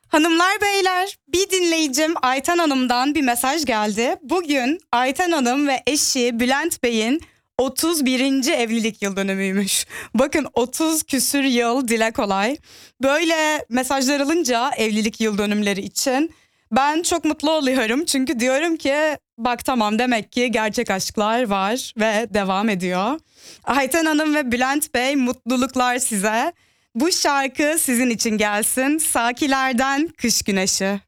Hanımlar beyler, bir dinleyicim Ayten Hanım'dan bir mesaj geldi. Bugün Ayten Hanım ve eşi Bülent Bey'in 31. evlilik yıl dönümüymüş. Bakın 30 küsür yıl, dile kolay. Böyle mesajlar alınca evlilik yıl dönümleri için ben çok mutlu oluyorum. Çünkü diyorum ki bak tamam, demek ki gerçek aşklar var ve devam ediyor. Ayten Hanım ve Bülent Bey, mutluluklar size. Bu şarkı sizin için gelsin. Sakilerden Kış Güneşi.